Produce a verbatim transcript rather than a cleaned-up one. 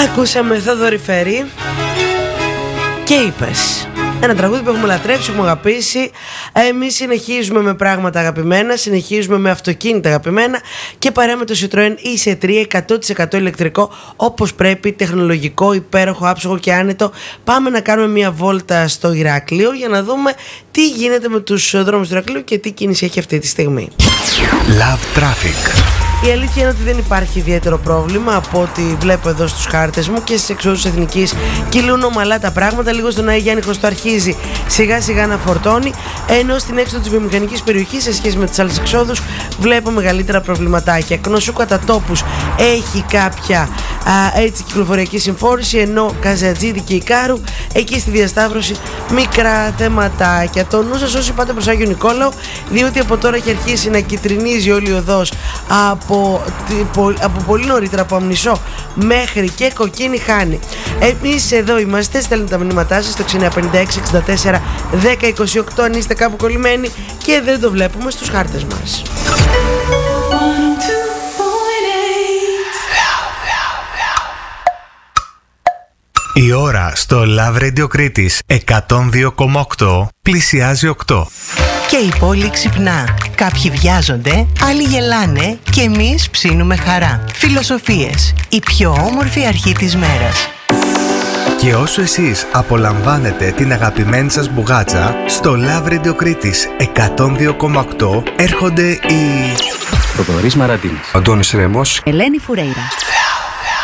Ακούσαμε Θοδωρή Φέρη και είπες. Ένα τραγούδι που έχουμε λατρέψει, έχουμε αγαπήσει. Εμείς συνεχίζουμε με πράγματα αγαπημένα, συνεχίζουμε με αυτοκίνητα αγαπημένα και παρέα με το Citroën ι σι τρία εκατό τοις εκατό ηλεκτρικό, όπως πρέπει, τεχνολογικό, υπέροχο, άψογο και άνετο. Πάμε να κάνουμε μια βόλτα στο Ηράκλειο για να δούμε τι γίνεται με τους δρόμους του Ηρακλείου και τι κίνηση έχει αυτή τη στιγμή. Love Traffic. Η αλήθεια είναι ότι δεν υπάρχει ιδιαίτερο πρόβλημα από ό,τι βλέπω εδώ στους χάρτες μου και στις εξόδους εθνικής. Κυλούν ομαλά τα πράγματα. Λίγο στον Άη Γιάννη Χωστό αρχίζει σιγά σιγά να φορτώνει, ενώ στην έξοδο της βιομηχανικής περιοχής σε σχέση με τις άλλες εξόδους βλέπω μεγαλύτερα προβληματάκια. Κνωσού κατά τόπους έχει κάποια α, έτσι κυκλοφοριακή συμφόρηση, ενώ Καζατζίδη και Ικάρου εκεί στη διασταύρωση μικρά θεματάκια. Το νου σας όσοι πάτε προς Άγιο Νικόλαο, διότι από τώρα έχει αρχίσει να κυτρινίζει όλη η οδός από Από, από πολύ νωρίτερα, από Αμνησό μέχρι και Κοκκίνη Χάνη. Εμείς εδώ είμαστε, στέλνετε τα μηνύματά σας στο έξι εννιά πέντε έξι εξήντα τέσσερα δέκα είκοσι οκτώ αν είστε κάπου κολλημένοι και δεν το βλέπουμε στους χάρτες μας. Η ώρα στο Love Radio Κρήτης εκατόν δύο κόμμα οκτώ πλησιάζει οκτώ. Και η πόλη ξυπνά. Κάποιοι βιάζονται, άλλοι γελάνε και εμείς ψήνουμε χαρά. Φιλοσοφίες, η πιο όμορφη αρχή της μέρας. Και όσο εσείς απολαμβάνετε την αγαπημένη σας μπουγάτσα, στο Love Radio Κρήτης εκατόν δύο κόμμα οκτώ έρχονται οι... Θοδωρής Μαραντίνης, Αντώνης Ρέμος, Ελένη Φουρέιρα.